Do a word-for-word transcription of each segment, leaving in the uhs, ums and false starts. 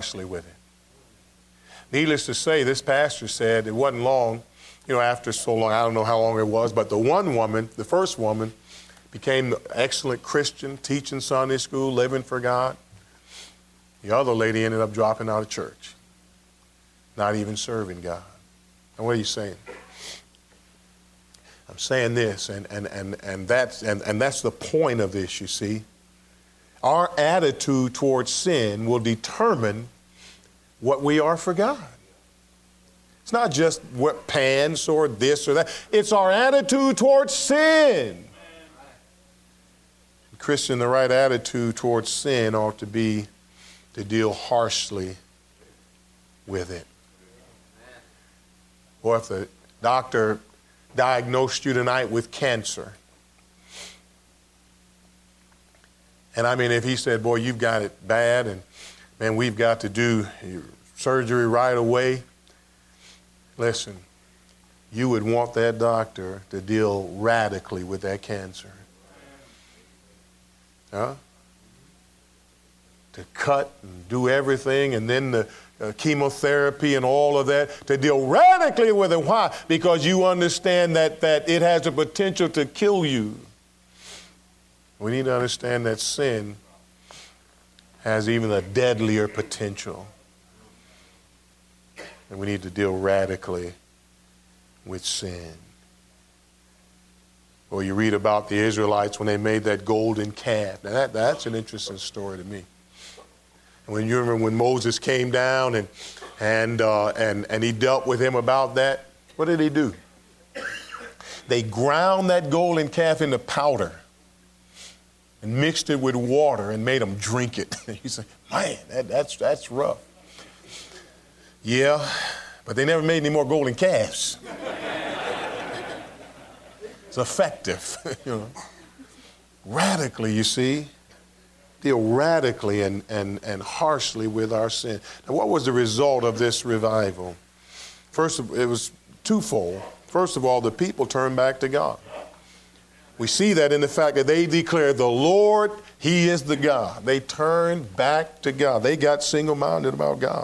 harshly with it. Needless to say, this pastor said it wasn't long, you know, after so long, I don't know how long it was, but the one woman, the first woman, became an excellent Christian, teaching Sunday school, living for God. The other lady ended up dropping out of church, not even serving God. And what are you saying? I'm saying this, and, and, and, and, that's, and, and that's the point of this, you see. Our attitude towards sin will determine what we are for God. It's not just what pants or this or that. It's our attitude towards sin. Christian, the right attitude towards sin ought to be to deal harshly with it. Or if the doctor diagnosed you tonight with cancer, and I mean, if he said, boy, you've got it bad, and man, we've got to do surgery right away, listen, you would want that doctor to deal radically with that cancer. Huh? To cut and do everything, and then the uh, chemotherapy and all of that, to deal radically with it. Why? Because you understand that, that it has the potential to kill you. We need to understand that sin has even a deadlier potential. And we need to deal radically with sin. Or you read about the Israelites when they made that golden calf. Now that, that's an interesting story to me. And when you remember when Moses came down and and uh, and and he dealt with him about that, what did he do? They ground that golden calf into powder and mixed it with water and made them drink it. You say, man, that, that's that's rough. Yeah, but they never made any more golden calves. It's effective, you know. Radically, you see, deal radically and, and, and harshly with our sin. Now, what was the result of this revival? First, it was twofold. First of all, the people turned back to God. We see that in the fact that they declared, the Lord, He is the God. They turned back to God. They got single-minded about God.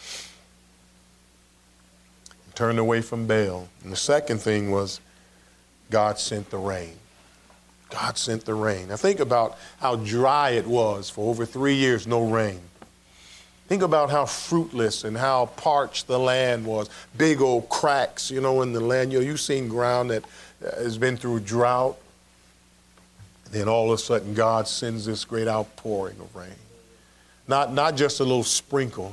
Turned away from Baal. And the second thing was, God sent the rain. God sent the rain. Now think about how dry it was for over three years, no rain. Think about how fruitless and how parched the land was. Big old cracks, you know, in the land. You know, you've seen ground that has been through drought. Then all of a sudden God sends this great outpouring of rain. Not, not just a little sprinkle,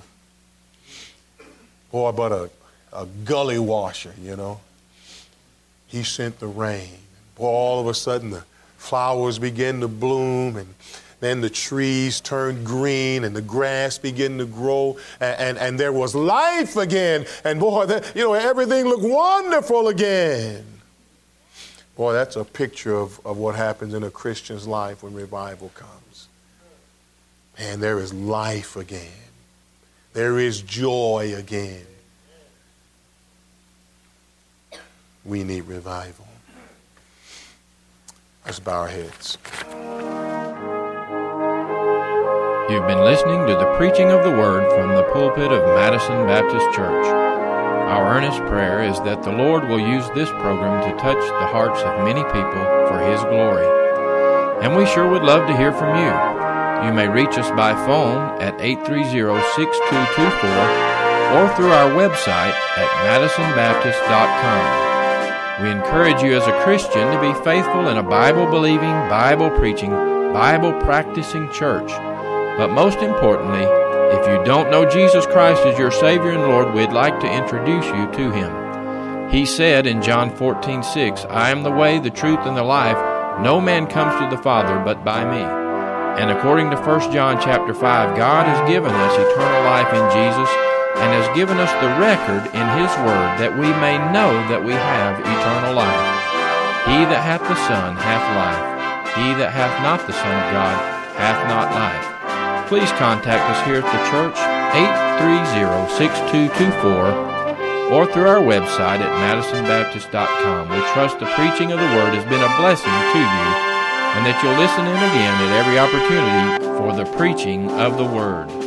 boy, but a, a gully washer, you know. He sent the rain. Boy, all of a sudden the flowers begin to bloom, and then the trees turned green and the grass began to grow, and, and, and there was life again. And boy, that, you know, everything looked wonderful again. Boy, that's a picture of, of what happens in a Christian's life when revival comes. Man, there is life again. There is joy again. We need revival. Let's bow our heads. You've been listening to the preaching of the Word from the pulpit of Madison Baptist Church. Our earnest prayer is that the Lord will use this program to touch the hearts of many people for His glory. And we sure would love to hear from you. You may reach us by phone at eight three zero, six two two four or through our website at madison baptist dot com. We encourage you as a Christian to be faithful in a Bible-believing, Bible-preaching, Bible-practicing church. But most importantly, if you don't know Jesus Christ as your Savior and Lord, we'd like to introduce you to Him. He said in John fourteen six, I am the way, the truth, and the life. No man comes to the Father but by me. And according to First John chapter five, God has given us eternal life in Jesus, and has given us the record in His Word, that we may know that we have eternal life. He that hath the Son hath life. He that hath not the Son of God hath not life. Please contact us here at the church, eight three zero, six two two four, or through our website at madison baptist dot com. We trust the preaching of the Word has been a blessing to you, and that you'll listen in again at every opportunity for the preaching of the Word.